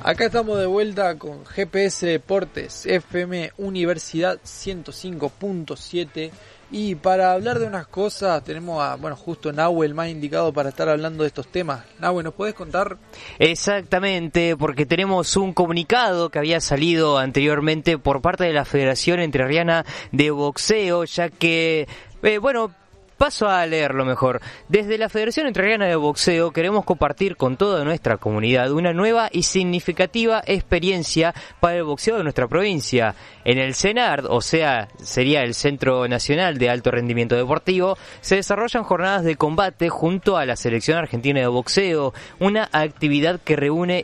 Acá estamos de vuelta con GPS Deportes, FM Universidad 105.7 y para hablar de unas cosas tenemos a, justo Nahue, el más indicado para estar hablando de estos temas. Nahue, ¿nos podés contar? Exactamente, porque tenemos un comunicado que había salido anteriormente por parte de la Federación Entrerriana de Boxeo, ya que, paso a leerlo mejor. Desde la Federación Entrerriana de Boxeo queremos compartir con toda nuestra comunidad una nueva y significativa experiencia para el boxeo de nuestra provincia. En el CENARD, o sea, sería el Centro Nacional de Alto Rendimiento Deportivo, se desarrollan jornadas de combate junto a la Selección Argentina de Boxeo, una actividad que reúne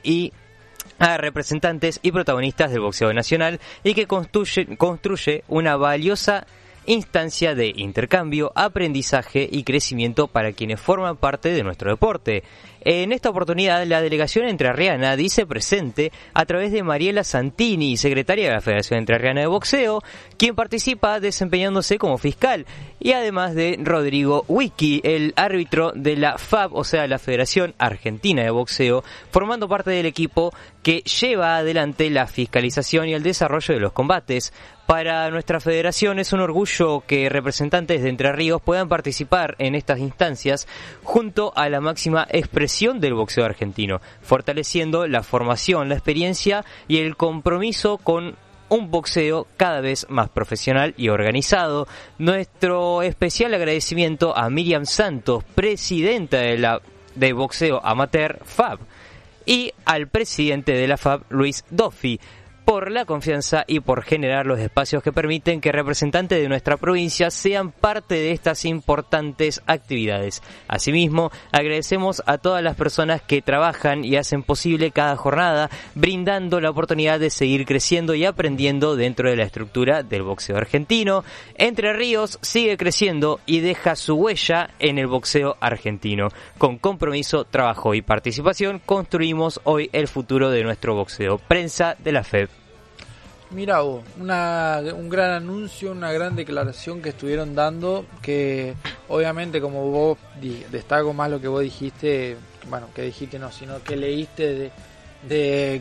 a representantes y protagonistas del boxeo nacional y que construye una valiosa instancia de intercambio, aprendizaje y crecimiento para quienes forman parte de nuestro deporte. En esta oportunidad, la delegación entrerriana dice presente a través de Mariela Santini, secretaria de la Federación Entrerriana de Boxeo, quien participa desempeñándose como fiscal, y además de Rodrigo Wiki, el árbitro de la FAB, o sea, la Federación Argentina de Boxeo, formando parte del equipo que lleva adelante la fiscalización y el desarrollo de los combates. Para nuestra federación es un orgullo que representantes de Entre Ríos puedan participar en estas instancias junto a la máxima expresión del boxeo argentino, fortaleciendo la formación, la experiencia y el compromiso con un boxeo cada vez más profesional y organizado. Nuestro especial agradecimiento a Miriam Santos, presidenta de Boxeo Amateur FAB, y al presidente de la FAB, Luis Doffi, por la confianza y por generar los espacios que permiten que representantes de nuestra provincia sean parte de estas importantes actividades. Asimismo, agradecemos a todas las personas que trabajan y hacen posible cada jornada, brindando la oportunidad de seguir creciendo y aprendiendo dentro de la estructura del boxeo argentino. Entre Ríos sigue creciendo y deja su huella en el boxeo argentino. Con compromiso, trabajo y participación, construimos hoy el futuro de nuestro boxeo. Prensa de la FEB. Mira vos, un gran anuncio, una gran declaración que estuvieron dando, que obviamente como vos destaco más lo que vos dijiste, que dijiste no, sino que leíste del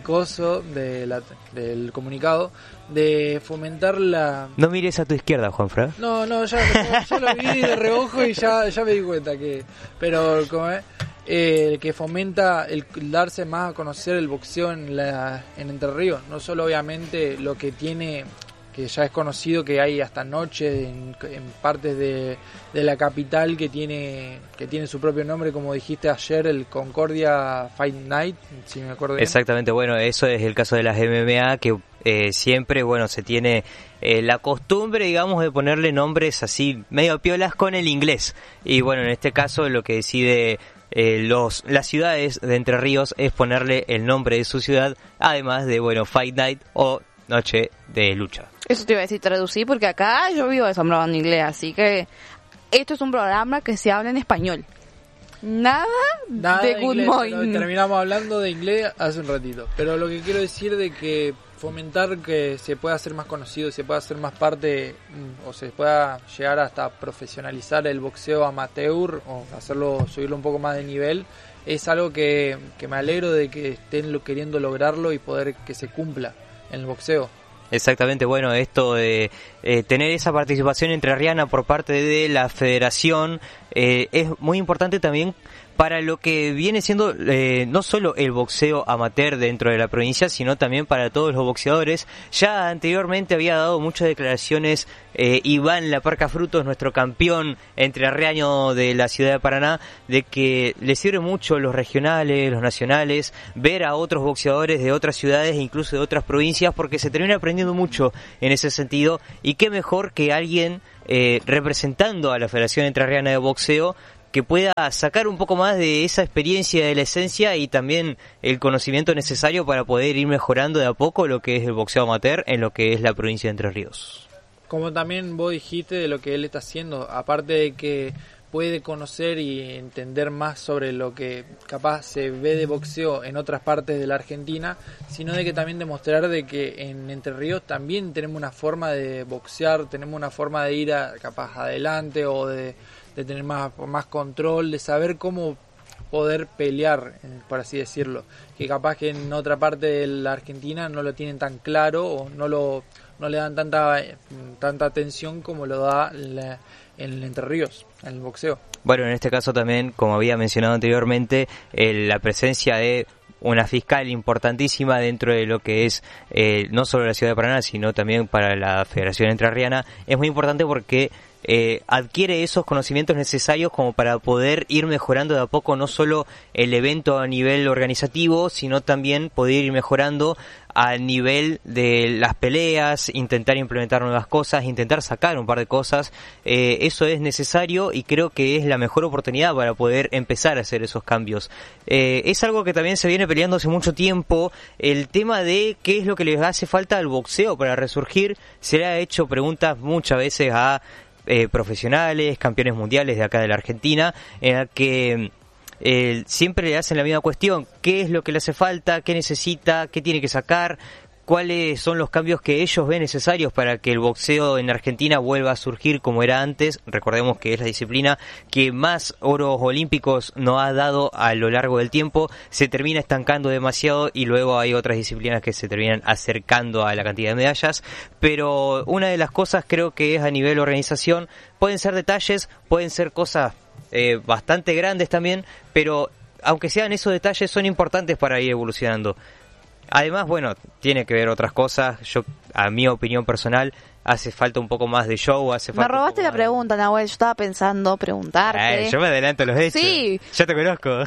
comunicado, de fomentar la... No mires a tu izquierda, Juanfra. No, ya lo vi de reojo y ya me di cuenta que... Pero como es... que fomenta el darse más a conocer el boxeo en Entre Ríos, no solo obviamente lo que tiene, que ya es conocido que hay hasta noches en partes de la capital que tiene su propio nombre, como dijiste ayer, el Concordia Fight Night, si me acuerdo bien. Exactamente, eso es el caso de las MMA, que siempre se tiene la costumbre, digamos, de ponerle nombres así medio piolas con el inglés, y en este caso lo que decide las ciudades de Entre Ríos es ponerle el nombre de su ciudad, además de Fight Night o Noche de Lucha. Eso te iba a decir, traducí, porque acá yo vivo asombrado en inglés, así que esto es un programa que se habla en español. Nada de Good Morning. Terminamos hablando de inglés hace un ratito, pero lo que quiero decir de que fomentar que se pueda hacer más conocido, se pueda hacer más parte o se pueda llegar hasta profesionalizar el boxeo amateur o subirlo un poco más de nivel, es algo que me alegro de que estén queriendo lograrlo y poder que se cumpla en el boxeo. Exactamente, esto de tener esa participación entrerriana por parte de la federación es muy importante también para lo que viene siendo no solo el boxeo amateur dentro de la provincia, sino también para todos los boxeadores. Ya anteriormente había dado muchas declaraciones Iván La Parca Frutos, nuestro campeón entrerriano de la ciudad de Paraná, de que le sirve mucho los regionales, los nacionales, ver a otros boxeadores de otras ciudades e incluso de otras provincias, porque se termina aprendiendo mucho en ese sentido, y qué mejor que alguien representando a la Federación Entrerriana de Boxeo que pueda sacar un poco más de esa experiencia, de la esencia y también el conocimiento necesario para poder ir mejorando de a poco lo que es el boxeo amateur en lo que es la provincia de Entre Ríos. Como también vos dijiste de lo que él está haciendo, aparte de que puede conocer y entender más sobre lo que capaz se ve de boxeo en otras partes de la Argentina, sino de que también demostrar de que en Entre Ríos también tenemos una forma de boxear, tenemos una forma de ir capaz adelante o de tener más control, de saber cómo poder pelear, por así decirlo, que capaz que en otra parte de la Argentina no lo tienen tan claro o no le dan tanta atención como lo da en Entre Ríos, en el boxeo. Bueno, en este caso también, como había mencionado anteriormente, la presencia de una fiscal importantísima dentro de lo que es no solo la ciudad de Paraná, sino también para la Federación Entrerriana, es muy importante porque adquiere esos conocimientos necesarios como para poder ir mejorando de a poco no solo el evento a nivel organizativo, sino también poder ir mejorando a nivel de las peleas, intentar implementar nuevas cosas, intentar sacar un par de cosas. Eso es necesario y creo que es la mejor oportunidad para poder empezar a hacer esos cambios. Es algo que también se viene peleando hace mucho tiempo, el tema de qué es lo que les hace falta al boxeo para resurgir. Se le ha hecho preguntas muchas veces a profesionales, campeones mundiales de acá de la Argentina, en la que siempre le hacen la misma cuestión: qué es lo que le hace falta, qué necesita, qué tiene que sacar, cuáles son los cambios que ellos ven necesarios para que el boxeo en Argentina vuelva a surgir como era antes. Recordemos que es la disciplina que más oros olímpicos nos ha dado a lo largo del tiempo. Se termina estancando demasiado y luego hay otras disciplinas que se terminan acercando a la cantidad de medallas, pero una de las cosas creo que es a nivel organización. Pueden ser detalles, pueden ser cosas bastante grandes también, pero aunque sean esos detalles son importantes para ir evolucionando. Además, bueno, tiene que ver otras cosas. Yo, a mi opinión personal, hace falta un poco más de show. Me robaste la pregunta, Nahuel. Yo estaba pensando preguntarte. Yo me adelanto los hechos. Sí. Ya te conozco.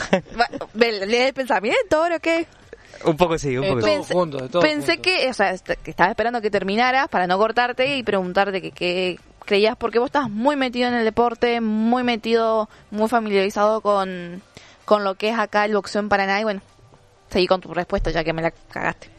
¿Lees el pensamiento o qué? Un poco sí, un poco sí. Pensé que, o sea, que estaba esperando que terminaras para no cortarte y preguntarte qué creías, porque vos estás muy metido en el deporte, muy metido, muy familiarizado con lo que es acá el boxeo en Paraná, y bueno, seguí con tu respuesta ya que me la cagaste.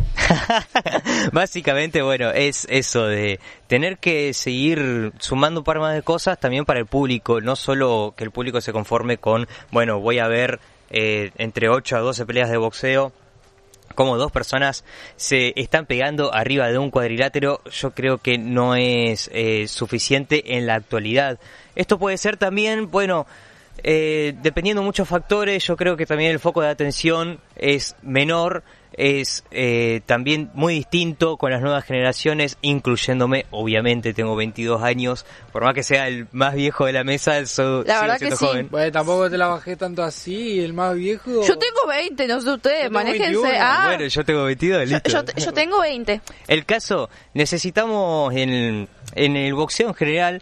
Básicamente, bueno, es eso de tener que seguir sumando un par más de cosas también para el público, no solo que el público se conforme con, bueno, voy a ver entre 8 a 12 peleas de boxeo, como 2 personas se están pegando arriba de un cuadrilátero. Yo creo que no es suficiente en la actualidad. Esto puede ser también, bueno, dependiendo de muchos factores. Yo creo que también el foco de atención es menor, es también muy distinto con las nuevas generaciones, incluyéndome. Obviamente tengo 22 años, por más que sea el más viejo de la mesa, sigo siendo joven. Bueno, tampoco te la bajé tanto así, el más viejo. Yo tengo 20, no sé ustedes, manéjense. Bueno, yo tengo 22, listo. Yo tengo 20. El caso, necesitamos en el boxeo en general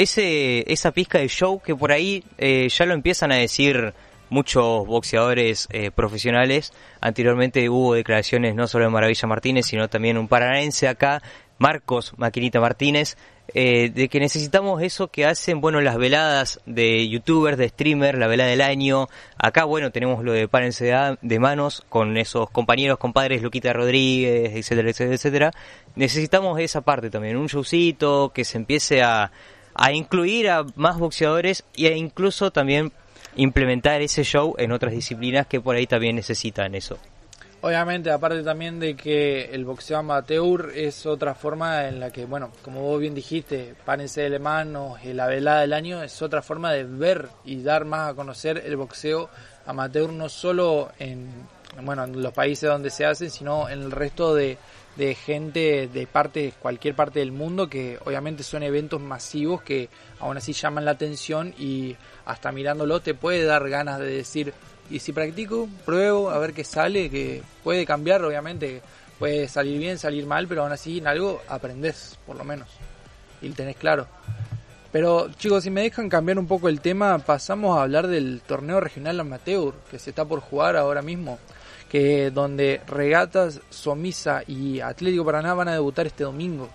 esa pizca de show que por ahí ya lo empiezan a decir muchos boxeadores profesionales. Anteriormente hubo declaraciones no solo de Maravilla Martínez, sino también un paranaense acá, Marcos Maquinita Martínez, de que necesitamos eso que hacen, bueno, las veladas de youtubers, de streamers, la velada del año. Acá, bueno, tenemos lo de Párense de Manos con esos compañeros, compadres, Luquita Rodríguez, etcétera, etcétera, etcétera. Necesitamos esa parte también, un showcito que se empiece a incluir a más boxeadores e incluso también implementar ese show en otras disciplinas que por ahí también necesitan eso. Obviamente, aparte también de que el boxeo amateur es otra forma en la que, bueno, como vos bien dijiste, Párense de Manos, la velada del año, es otra forma de ver y dar más a conocer el boxeo amateur, no solo en los países donde se hace, sino en el resto de gente de cualquier parte del mundo, que obviamente son eventos masivos que aún así llaman la atención y hasta mirándolo te puede dar ganas de decir, y si practico, pruebo a ver qué sale, que puede cambiar, obviamente puede salir bien, salir mal, pero aún así en algo aprendés, por lo menos, y lo tenés claro. Pero chicos, si me dejan cambiar un poco el tema, pasamos a hablar del torneo regional amateur que se está por jugar ahora mismo, que donde Regatas, Somisa y Atlético Paraná van a debutar este domingo.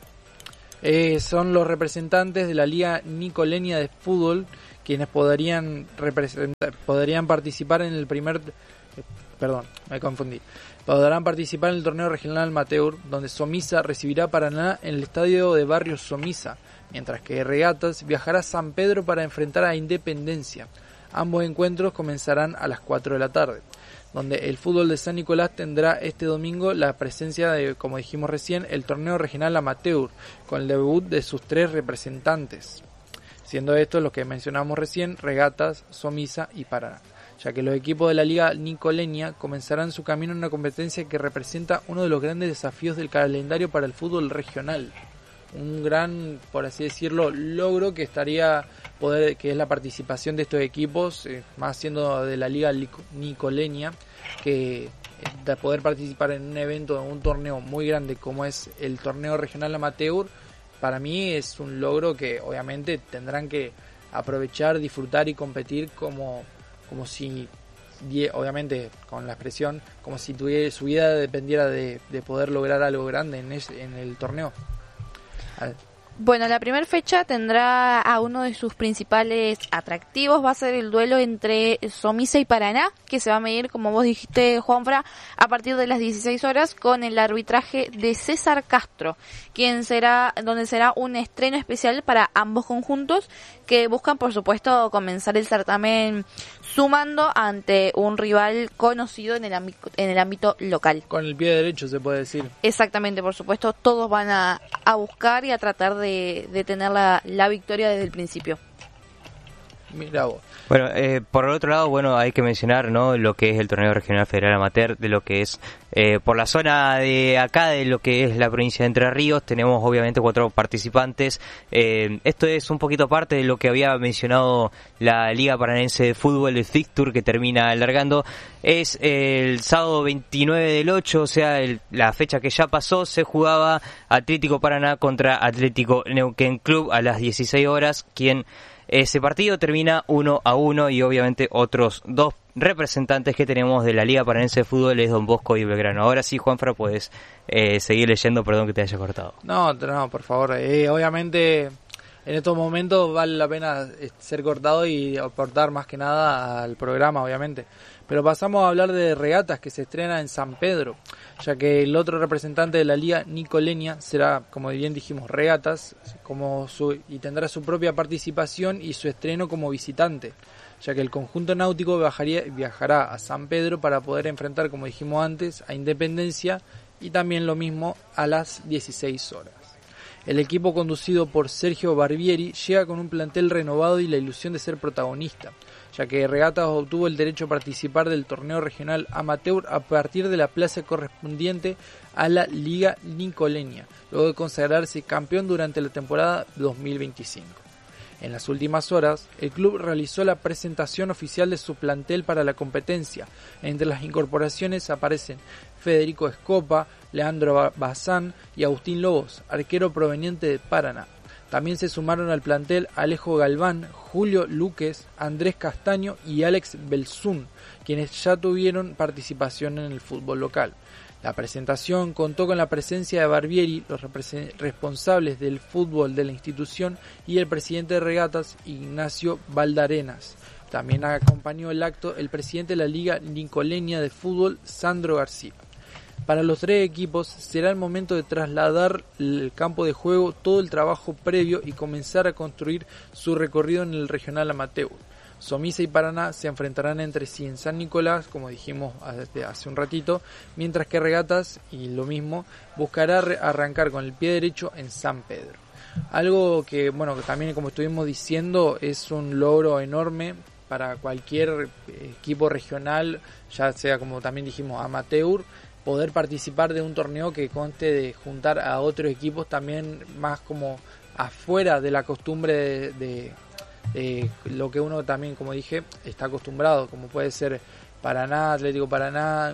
Son los representantes de la Liga Nicoleña de Fútbol quienes podrían participar en el podrán participar en el torneo regional amateur, donde Somisa recibirá a Paraná en el estadio de Barrio Somisa, mientras que Regatas viajará a San Pedro para enfrentar a Independencia. Ambos encuentros comenzarán a las 4 de la tarde, donde el fútbol de San Nicolás tendrá este domingo la presencia de, como dijimos recién, el torneo regional amateur, con el debut de sus 3 representantes, siendo estos los que mencionamos recién, Regatas, Somisa y Paraná. ya que los equipos de la Liga Nicoleña comenzarán su camino en una competencia que representa uno de los grandes desafíos del calendario para el fútbol regional. Un gran, por así decirlo, logro que que es la participación de estos equipos, más siendo de la Liga Nicoleña, que de poder participar en un evento, en un torneo muy grande como es el torneo regional amateur, para mí es un logro que obviamente tendrán que aprovechar, disfrutar y competir como si, obviamente con la expresión, como si su vida dependiera de poder lograr algo grande en el torneo. Bueno, la primera fecha tendrá a uno de sus principales atractivos, va a ser el duelo entre Somisa y Paraná, que se va a medir, como vos dijiste, Juanfra, a partir de las 16 horas con el arbitraje de César Castro, donde será un estreno especial para ambos conjuntos que buscan, por supuesto, comenzar el certamen sumando ante un rival conocido en el ámbito local. Con el pie derecho, se puede decir. Exactamente, por supuesto, todos van a buscar y a tratar de tener la victoria desde el principio. Mira vos. Bueno, por el otro lado, bueno, hay que mencionar, ¿no?, lo que es el torneo regional federal amateur, de lo que es por la zona de acá, de lo que es la provincia de Entre Ríos. Tenemos obviamente 4 participantes. Esto es un poquito parte de lo que había mencionado la Liga Paranaense de Fútbol, el fixture que termina alargando. Es el sábado 29 del 8, o sea, la fecha que ya pasó. Se jugaba Atlético Paraná contra Atlético Neuquén Club a las 16 horas, ese partido termina 1-1 y obviamente otros 2 representantes que tenemos de la Liga Paranaense de Fútbol es Don Bosco y Belgrano. Ahora sí, Juanfra, puedes seguir leyendo, perdón que te haya cortado. No, por favor. Obviamente en estos momentos vale la pena ser cortado y aportar más que nada al programa, obviamente. Pero pasamos a hablar de regatas que se estrena en San Pedro, ya que el otro representante de la Liga Nicoleña será, como bien dijimos, regatas, y tendrá su propia participación y su estreno como visitante, ya que el conjunto náutico viajará a San Pedro para poder enfrentar, como dijimos antes, a Independencia, y también lo mismo a las 16 horas. El equipo conducido por Sergio Barbieri llega con un plantel renovado y la ilusión de ser protagonista, ya que Regatas obtuvo el derecho a participar del torneo regional amateur a partir de la plaza correspondiente a la Liga Nicoleña, luego de consagrarse campeón durante la temporada 2025. En las últimas horas, el club realizó la presentación oficial de su plantel para la competencia. Entre las incorporaciones aparecen Federico Escopa, Leandro Bazán y Agustín Lobos, arquero proveniente de Paraná. También se sumaron al plantel Alejo Galván, Julio Luques, Andrés Castaño y Alex Belzún, quienes ya tuvieron participación en el fútbol local. La presentación contó con la presencia de Barbieri, los responsables del fútbol de la institución y el presidente de Regatas, Ignacio Valdarenas. También acompañó el acto el presidente de la Liga Nicoleña de Fútbol, Sandro García. Para los 3 equipos será el momento de trasladar el campo de juego, todo el trabajo previo y comenzar a construir su recorrido en el regional amateur. Somisa y Paraná se enfrentarán entre sí en San Nicolás, como dijimos hace un ratito, mientras que Regatas, y lo mismo, buscará arrancar con el pie derecho en San Pedro. Algo que también, como estuvimos diciendo, es un logro enorme para cualquier equipo regional, ya sea, como también dijimos, amateur, poder participar de un torneo que conste de juntar a otros equipos también más como afuera de la costumbre de lo que uno también, como dije, está acostumbrado, como puede ser Paraná, Atlético Paraná,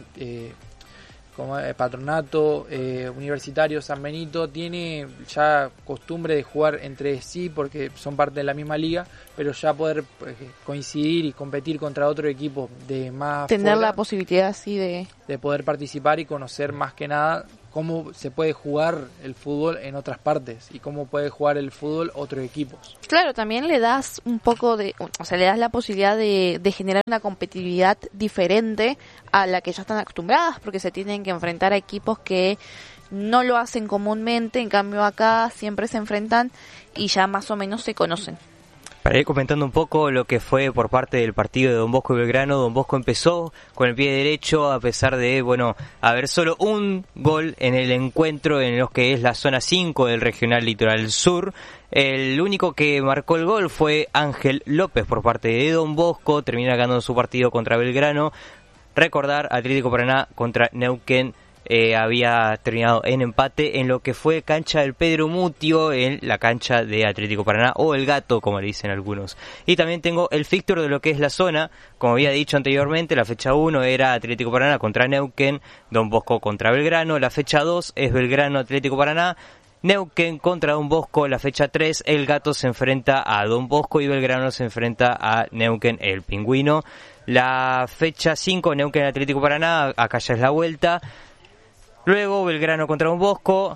como Patronato, Universitario, San Benito, tiene ya costumbre de jugar entre sí porque son parte de la misma liga, pero ya poder coincidir y competir contra otro equipo de más tener fuera, la posibilidad así de poder participar y conocer más que nada cómo se puede jugar el fútbol en otras partes y cómo puede jugar el fútbol otros equipos. Claro, también le das un poco le das la posibilidad de generar una competitividad diferente a la que ya están acostumbradas, porque se tienen que enfrentar a equipos que no lo hacen comúnmente, en cambio acá siempre se enfrentan y ya más o menos se conocen. Para ir comentando un poco lo que fue por parte del partido de Don Bosco y Belgrano, Don Bosco empezó con el pie derecho a pesar de, haber solo un gol en el encuentro en lo que es la zona 5 del Regional Litoral Sur. El único que marcó el gol fue Ángel López por parte de Don Bosco, termina ganando su partido contra Belgrano. Recordar, Atlético Paraná contra Neuquén había terminado en empate en lo que fue cancha del Pedro Mutio, en la cancha de Atlético Paraná, o el Gato, como le dicen algunos. Y también tengo el fixture de lo que es la zona. Como había dicho anteriormente, la fecha 1 era Atlético Paraná contra Neuquén, Don Bosco contra Belgrano. La fecha 2 es Belgrano Atlético Paraná, Neuquén contra Don Bosco. La fecha 3, el Gato se enfrenta a Don Bosco y Belgrano se enfrenta a Neuquén el Pingüino. La fecha 5, Neuquén Atlético Paraná, acá ya es la vuelta. Luego Belgrano contra Don Bosco,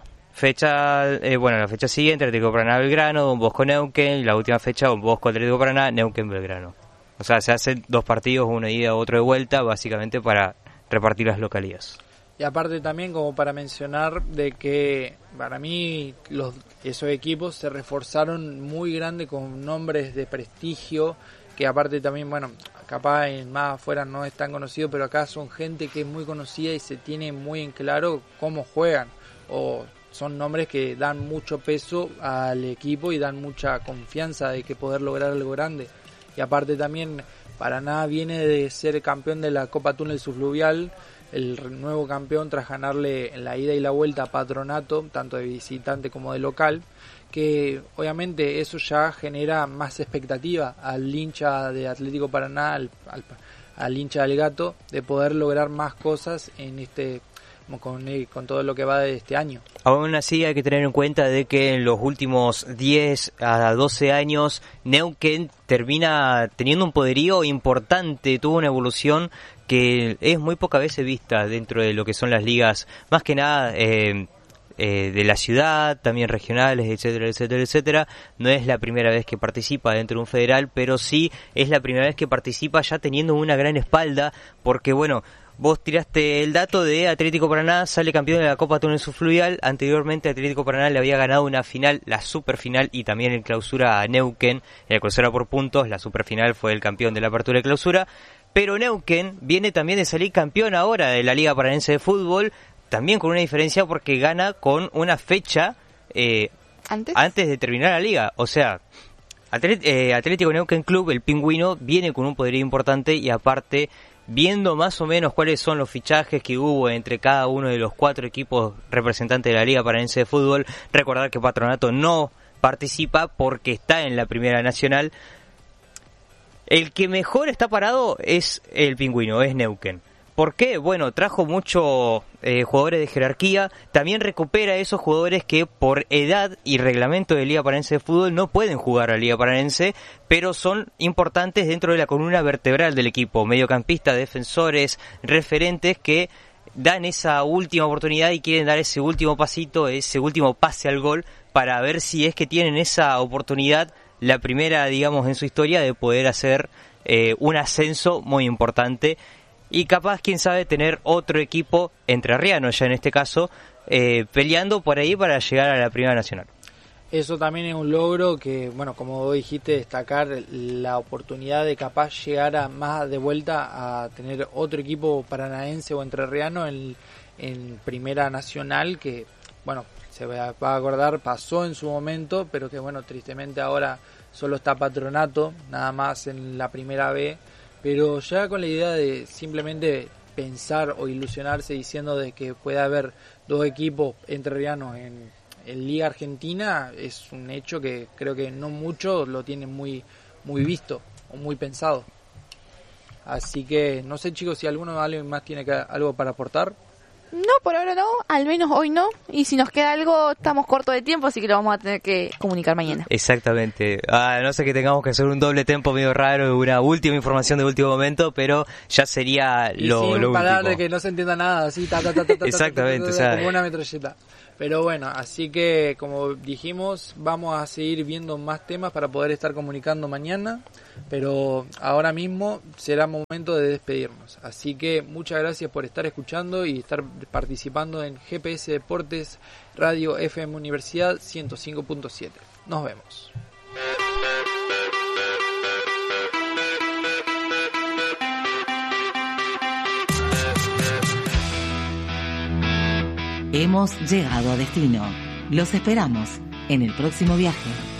la fecha siguiente Atlético Paraná Belgrano, Don Bosco Neuquén, y la última fecha Don Bosco Atlético Paraná, Neuquén Belgrano. O sea, se hacen 2 partidos, uno de ida, otro de vuelta, básicamente para repartir las localidades. Y aparte también como para mencionar de que para mí esos equipos se reforzaron muy grande con nombres de prestigio, que aparte también, capaz más afuera no es tan conocido, pero acá son gente que es muy conocida y se tiene muy en claro cómo juegan, o son nombres que dan mucho peso al equipo y dan mucha confianza de que poder lograr algo grande. Y aparte también Paraná viene de ser campeón de la Copa Túnel Subfluvial, el nuevo campeón tras ganarle en la ida y la vuelta a Patronato, tanto de visitante como de local, que obviamente eso ya genera más expectativa al hincha de Atlético Paraná, al hincha del Gato, de poder lograr más cosas en con todo lo que va de este año. Aún así hay que tener en cuenta de que en los últimos 10 a 12 años Neuquén termina teniendo un poderío importante, tuvo una evolución que es muy pocas veces vista dentro de lo que son las ligas, más que nada de la ciudad, también regionales, etcétera, etcétera, etcétera. No es la primera vez que participa dentro de un federal, pero sí es la primera vez que participa ya teniendo una gran espalda, porque vos tiraste el dato de Atlético Paraná, sale campeón de la Copa Túnel Subfluvial. Anteriormente Atlético Paraná le había ganado una final, la superfinal, y también en clausura a Neuquén, en la clausura por puntos. La superfinal fue el campeón de la apertura y clausura, pero Neuquén viene también de salir campeón ahora de la Liga Paranaense de Fútbol, también con una diferencia porque gana con una fecha antes de terminar la liga. O sea, Atlético Neuquén Club, el Pingüino, viene con un poderío importante, y aparte, viendo más o menos cuáles son los fichajes que hubo entre cada uno de los 4 equipos representantes de la Liga Paranaense de Fútbol, recordar que Patronato no participa porque está en la Primera Nacional. El que mejor está parado es el Pingüino, es Neuquén. ¿Por qué? Trajo muchos jugadores de jerarquía, también recupera esos jugadores que por edad y reglamento de Liga Paranaense de Fútbol no pueden jugar a la Liga Paranaense, pero son importantes dentro de la columna vertebral del equipo, mediocampistas, defensores, referentes que dan esa última oportunidad y quieren dar ese último pasito, ese último pase al gol, para ver si es que tienen esa oportunidad, la primera, en su historia, de poder hacer un ascenso muy importante. Y capaz, quién sabe, tener otro equipo entrerriano, ya en este caso, peleando por ahí para llegar a la Primera Nacional. Eso también es un logro que, como vos dijiste, destacar la oportunidad de capaz llegar más de vuelta a tener otro equipo paranaense o entrerriano en Primera Nacional, que, se va a acordar, pasó en su momento, pero que, tristemente ahora solo está Patronato, nada más en la Primera B. Pero ya con la idea de simplemente pensar o ilusionarse diciendo de que puede haber 2 equipos entrerrianos en Liga Argentina, es un hecho que creo que no muchos lo tienen muy visto o muy pensado. Así que no sé, chicos, si alguien más tiene algo para aportar. No, por ahora no, al menos hoy no. Y si nos queda algo, estamos cortos de tiempo, así que lo vamos a tener que comunicar mañana. Exactamente. No sé que tengamos que hacer un doble tempo medio raro, una última información de último momento, pero ya sería lo último. Parar de que no se entienda nada, así, exactamente, como una metralleta. Pero así que, como dijimos, vamos a seguir viendo más temas para poder estar comunicando mañana, pero ahora mismo será momento de despedirnos. Así que muchas gracias por estar escuchando y estar participando en GPS Deportes Radio FM Universidad 105.7. Nos vemos. Hemos llegado a destino. Los esperamos en el próximo viaje.